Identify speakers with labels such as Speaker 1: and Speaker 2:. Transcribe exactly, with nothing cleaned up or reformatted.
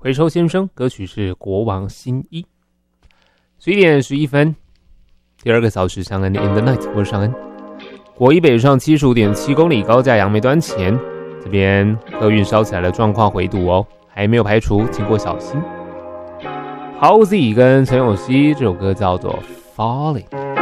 Speaker 1: 回收先生，歌曲是国王新一。十一点十一分，第二个小时，尚恩 In the Night， 我是尚恩。国一北上七十五点七公里，高架杨梅端前，这边客运烧起来的状况回堵哦，还没有排除，经过小心。Halsey 跟陈咏希这首歌叫做 Falling。